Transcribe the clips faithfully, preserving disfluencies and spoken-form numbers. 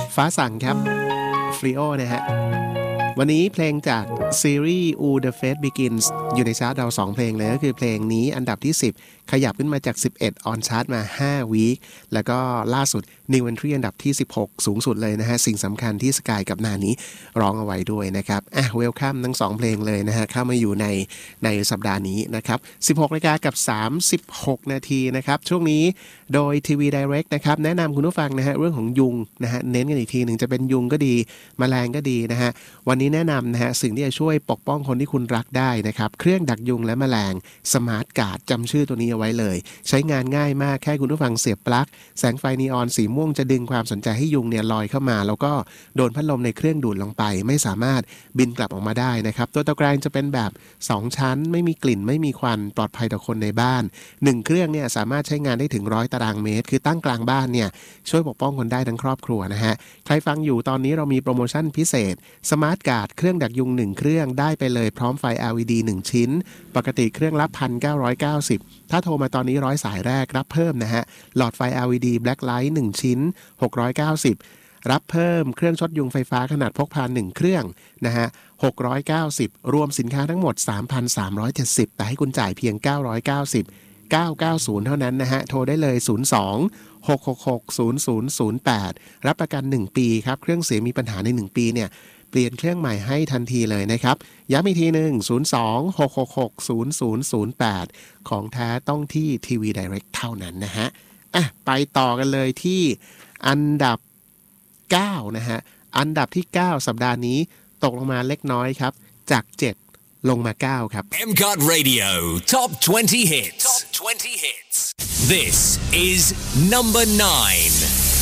ฟ้าสั่งครับฟรีโอนะฮะวันนี้เพลงจากซีรีส์ Ooh The Fate Begins อยู่ในชาร์ตเราสองเพลงเลยก็คือเพลงนี้อันดับที่สิบขยับขึ้นมาจากสิบเอ็ดออนชาร์ตมาห้าวีคแล้วก็ล่าสุด New Entry อันดับที่สิบหกสูงสุดเลยนะฮะสิ่งสำคัญที่สกายกับนานี้ร้องเอาไว้ด้วยนะครับอ่ะเวลคัมทั้งสองเพลงเลยนะฮะเข้ามาอยู่ในในสัปดาห์นี้นะครับสิบหกนาฬิกากับสามสิบหกนาทีนะครับช่วงนี้โดย ที วี Direct นะครับแนะนำคุณผู้ฟังนะฮะเรื่องของยุงนะฮะเน้นกันอีกทีนึงจะเป็นยุงก็ดีแมลงก็ดีนะฮะวันนี้แนะนำนะฮะสิ่งที่จะช่วยปกป้องคนที่คุณรักได้นะครับเครื่องดักยุงและแมลงสมาร์ทการ์ดจำชื่อตัวนี้เอาไว้เลยใช้งานง่ายมากแค่คุณผู้ฟังเสียบปลั๊กแสงไฟนีออนสีม่วงจะดึงความสนใจให้ยุงเนี่ยลอยเข้ามาแล้วก็โดนพัดลมในเครื่องดูดลงไปไม่สามารถบินกลับออกมาได้นะครับตัวตะแกรงจะเป็นแบบสองชั้นไม่มีกลิ่นไม่มีควันปลอดภัยต่อคนในบ้านหนึ่งเครื่องเนี่ยสามารถใช้งานได้ถึงหนึ่งร้อยตารางเมตรคือตั้งกลางบ้านเนี่ยช่วยปกป้องคนได้ทั้งครอบครัวนะฮะใครฟังอยู่ตอนนี้เรามีโปรโมชั่นพิเศษสมาร์ทการ์ดเครื่องดักยุงหนึ่งเครื่องได้ไปเลยพร้อมไฟ แอล อี ดี หนึ่งชิ้นปกติเครื่องละ หนึ่งพันเก้าร้อยเก้าสิบ ถ้าโทรมาตอนนี้ร้อยสายแรกรับเพิ่มนะฮะหลอดไฟ แอล อี ดี Black Light หนึ่งชิ้นหกร้อยเก้าสิบรับเพิ่มเครื่องช็อตยุงไฟฟ้าขนาดพกพาหนึ่งเครื่องนะฮะหกร้อยเก้าสิบรวมสินค้าทั้งหมด สามพันสามร้อยเจ็ดสิบ แต่ให้คุณจ่ายเพียงเก้าร้อยเก้าสิบ เก้าเก้าศูนย์เท่านั้นนะฮะโทรได้เลยศูนย์ สอง หก หก หก ศูนย์ ศูนย์ ศูนย์ แปดรับประกันหนึ่งปีครับเครื่องเสียมีปัญหาในหนึ่งปีเนี่ยเปลี่ยนเครื่องใหม่ให้ทันทีเลยนะครับย้ำอีกทีหนึ่งศูนย์ สอง หก หก หก ศูนย์ ศูนย์ ศูนย์ แปดของแท้ต้องที่ ที วี Direct เท่านั้นนะฮะอ่ะไปต่อกันเลยที่อันดับเก้านะฮะอันดับที่เก้าสัปดาห์นี้ตกลงมาเล็กน้อยครับจากเจ็ดลงมาเก้าครับเอ็ม ซี โอ ที Radio Top twenty Hits Top twenty Hits This is number nine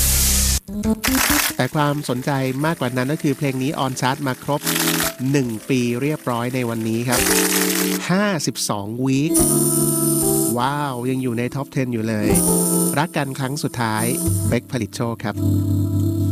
แต่ความสนใจมากกว่านั้นก็คือเพลงนี้ออนชาร์ตมาครบหนึ่งปีเรียบร้อยในวันนี้ครับห้าสิบสองวีคว้าวยังอยู่ในท็อปสิบอยู่เลยรักกันครั้งสุดท้ายเป๊กผลิตโชคครับ